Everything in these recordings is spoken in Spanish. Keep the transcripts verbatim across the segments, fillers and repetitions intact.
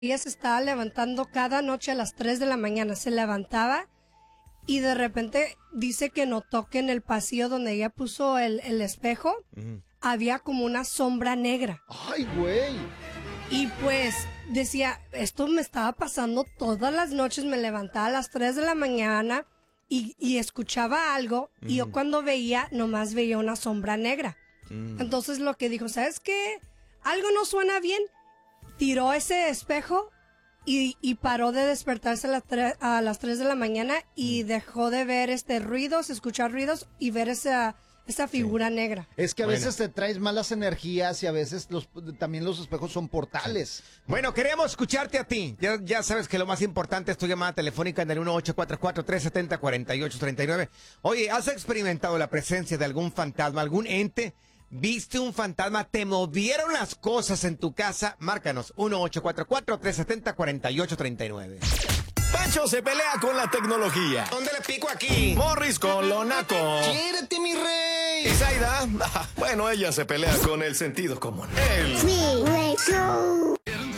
ella se estaba levantando cada noche a las tres de la mañana. Se levantaba y de repente dice que notó que en el pasillo donde ella puso el, el espejo, uh-huh, había como una sombra negra. ¡Ay, güey! Y pues decía, esto me estaba pasando todas las noches. Me levantaba a las tres de la mañana y, y escuchaba algo, uh-huh, y yo cuando veía, nomás veía una sombra negra. Uh-huh. Entonces lo que dijo, ¿sabes qué? Algo no suena bien. Tiró ese espejo y, y paró de despertarse a las, tre- a las tres de la mañana y dejó de ver este ruidos, escuchar ruidos y ver esa, esa figura sí. negra. Es que a bueno. veces te traes malas energías y a veces los, también los espejos son portales. Bueno, queremos escucharte a ti. Ya, ya sabes que lo más importante es tu llamada telefónica en el uno ocho cuatro cuatro, tres siete cero, cuatro ocho tres nueve. Oye, ¿has experimentado la presencia de algún fantasma, algún ente? ¿Viste un fantasma? ¿Te movieron las cosas en tu casa? Márcanos uno ocho cuatro cuatro, tres siete cero, cuatro ocho tres nueve. Pancho se pelea con la tecnología. ¿Dónde le pico aquí? Morris con lo naco. ¡Quiérete, mi rey! ¿Y Zaida? Bueno, ella se pelea con el sentido común. El Freeway Show.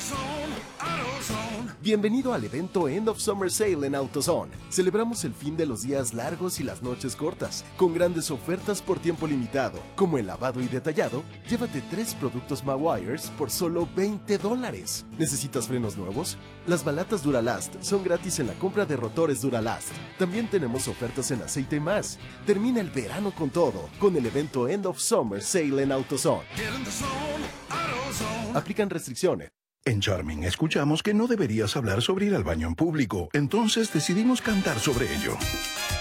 Bienvenido al evento End of Summer Sale en AutoZone. Celebramos el fin de los días largos y las noches cortas, con grandes ofertas por tiempo limitado, como el lavado y detallado. Llévate tres productos Mawires por solo veinte dólares. ¿Necesitas frenos nuevos? Las balatas Duralast son gratis en la compra de rotores Duralast. También tenemos ofertas en aceite y más. Termina el verano con todo, con el evento End of Summer Sale en AutoZone. Aplican restricciones. En Charming escuchamos que no deberías hablar sobre ir al baño en público, entonces decidimos cantar sobre ello.